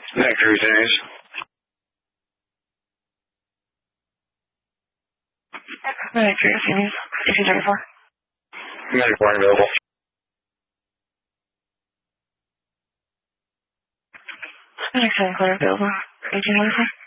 Night Cruise News. Night Cruise News. AC-34. Medic line available. Medic 7 clear available. 1894.